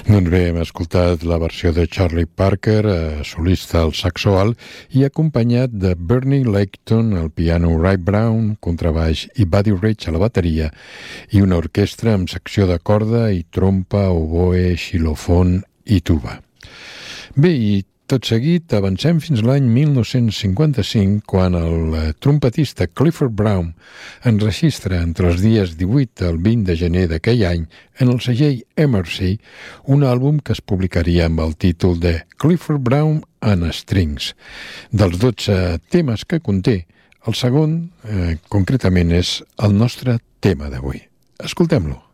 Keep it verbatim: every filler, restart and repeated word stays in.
Doncs bé, hem escoltat la versió de Charlie Parker, eh, solista al saxo alt, i acompanyat de Bernie Layton al piano, Ray Brown, contrabaix i Buddy Rich a la bateria, i una orquestra amb secció de corda i trompa, oboe, xilòfon i tuba. Bé, i tot seguit avancem fins a l'any mil nou-cents cinquanta-cinc, quan el trompetista Clifford Brown enregistra entre els dies divuit al vint de gener d'aquell any en el segell Emercy un àlbum que es publicaria amb el títol de Clifford Brown and Strings. Dels dotze temes que conté, el segon, eh, concretament, és el nostre tema d'avui. Escoltem-lo.